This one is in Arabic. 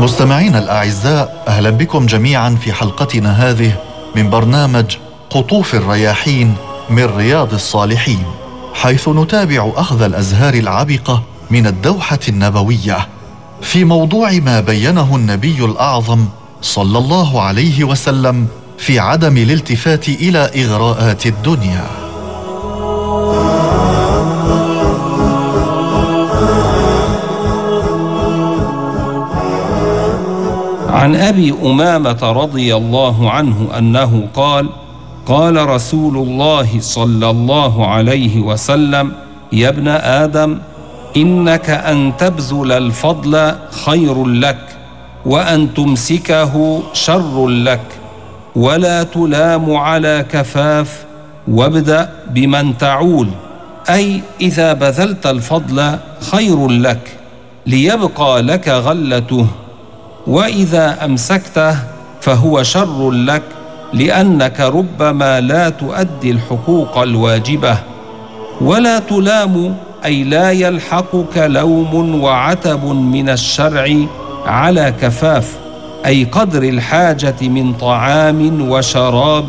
مستمعينا الأعزاء، أهلا بكم جميعا في حلقتنا هذه من برنامج قطوف الرياحين من رياض الصالحين، حيث نتابع أخذ الأزهار العبقة من الدوحة النبوية في موضوع ما بينه النبي الأعظم صلى الله عليه وسلم في عدم الالتفات إلى إغراءات الدنيا. عن أبي أمامة رضي الله عنه أنه قال: قال رسول الله صلى الله عليه وسلم: يا ابن آدم، إنك أن تبذل الفضل خير لك، وأن تمسكه شر لك، ولا تلام على كفاف، وابدأ بمن تعول، أي إذا بذلت الفضل خير لك ليبقى لك غلته، وإذا أمسكته فهو شر لك لأنك ربما لا تؤدي الحقوق الواجبة. ولا تلام أي لا يلحقك لوم وعتب من الشرع على كفاف، أي قدر الحاجة من طعام وشراب